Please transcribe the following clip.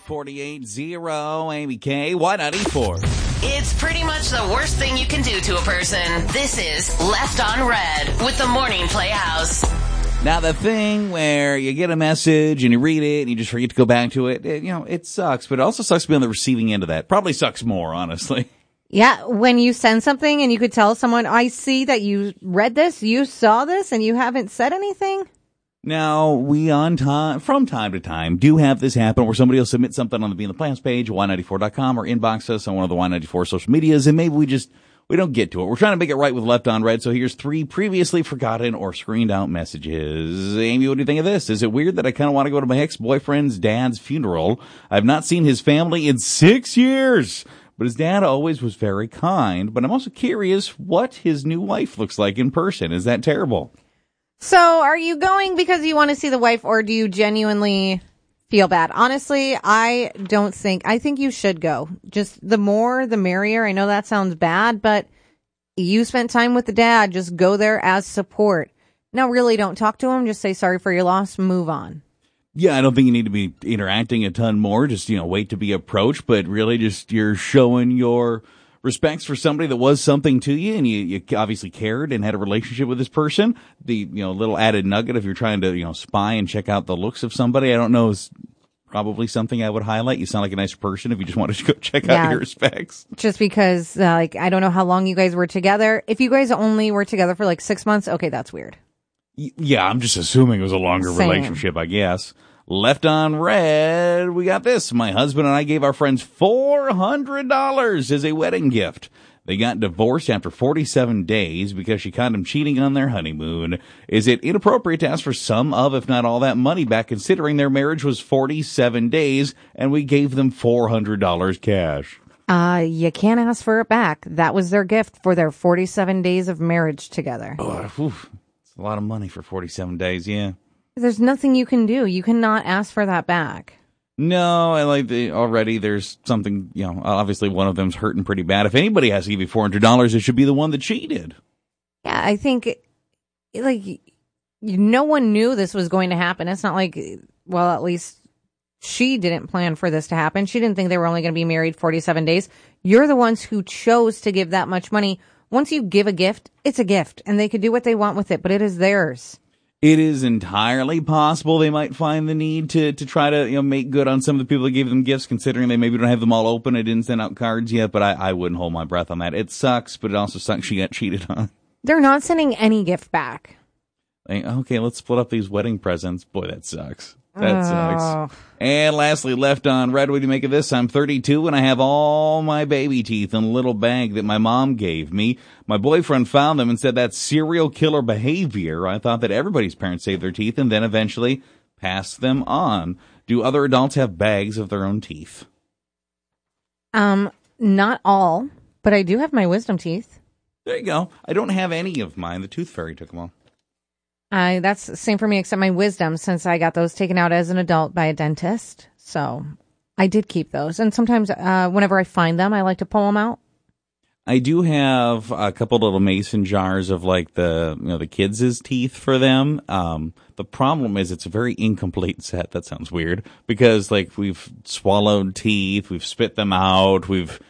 48-0, Amy K, 194. It's pretty much the worst thing you can do to a person. This is Left on Red with the Morning Playhouse. Now, the thing where you get a message and you read it and you just forget to go back to it, it sucks, but it also sucks to be on the receiving end of that. Probably sucks more, honestly. Yeah, when you send something and you could tell someone, I see that you read this, you saw this, and you haven't said anything. Now, we from time to time do have this happen where somebody will submit something on the Be in the Plans page, Y94.com, or inbox us on one of the Y94 social medias, and maybe we don't get to it. We're trying to make it right with Left on Red, so here's 3 previously forgotten or screened out messages. Amy, what do you think of this? Is it weird that I kind of want to go to my ex-boyfriend's dad's funeral? I've not seen his family in 6 years, but his dad always was very kind. But I'm also curious what his new wife looks like in person. Is that terrible? So are you going because you want to see the wife, or do you genuinely feel bad? Honestly, I think you should go. Just the more, the merrier. I know that sounds bad, but you spent time with the dad. Just go there as support. Now, really don't talk to him. Just say sorry for your loss. Move on. Yeah, I don't think you need to be interacting a ton more. Just, wait to be approached, but really just you're showing your respects for somebody that was something to you, and you obviously cared and had a relationship with this person. The, little added nugget if you're trying to, spy and check out the looks of somebody, I don't know, is probably something I would highlight. You sound like a nice person if you just wanted to go check out your respects. Just because, I don't know how long you guys were together. If you guys only were together for 6 months, okay, that's weird. Yeah, I'm just assuming it was a longer relationship, I guess. Left on Red, we got this. My husband and I gave our friends $400 as a wedding gift. They got divorced after 47 days because she caught him cheating on their honeymoon. Is it inappropriate to ask for some of, if not all, that money back, considering their marriage was 47 days and we gave them $400 cash? You can't ask for it back. That was their gift for their 47 days of marriage together. Oh, it's a lot of money for 47 days, yeah. There's nothing you can do. You cannot ask for that back. No, already there's something, obviously one of them's hurting pretty bad. If anybody has to give you $400, it should be the one that cheated. Yeah, I think, no one knew this was going to happen. It's not at least she didn't plan for this to happen. She didn't think they were only going to be married 47 days. You're the ones who chose to give that much money. Once you give a gift, it's a gift, and they could do what they want with it, but it is theirs. It is entirely possible they might find the need to try to make good on some of the people that gave them gifts, considering they maybe don't have them all open. I didn't send out cards yet, but I wouldn't hold my breath on that. It sucks, but it also sucks she got cheated on. They're not sending any gift back. Okay, let's split up these wedding presents. Boy, that sucks. That sucks. And lastly, Left on Red, what do you make of this? I'm 32 and I have all my baby teeth in a little bag that my mom gave me. My boyfriend found them and said that's serial killer behavior. I thought that everybody's parents save their teeth and then eventually pass them on. Do other adults have bags of their own teeth? Not all, but I do have my wisdom teeth. There you go. I don't have any of mine. The tooth fairy took them all. That's the same for me, except my wisdom, since I got those taken out as an adult by a dentist. So I did keep those. And sometimes whenever I find them, I like to pull them out. I do have a couple little mason jars of the kids' teeth for them. The problem is it's a very incomplete set. That sounds weird because we've swallowed teeth, we've spit them out, we've